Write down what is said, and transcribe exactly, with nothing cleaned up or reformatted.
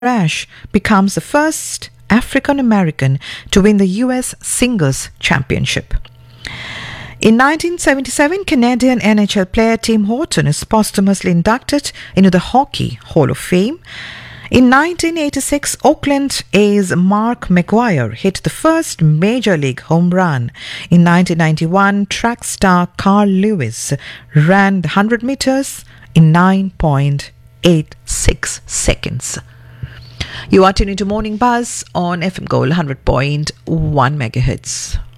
Ash becomes the first African American to win the U S Singles Championship. In nineteen seventy-seven, Canadian N H L player Tim Horton is posthumously inducted into the Hockey Hall of Fame. In nineteen eighty-six, Oakland A's Mark McGwire hit the first Major League home run. In nineteen ninety-one, track star Carl Lewis ran the one hundred meters in nine point eight six seconds. You are tuning to Morning Buzz on F M Gold one hundred point one megahertz.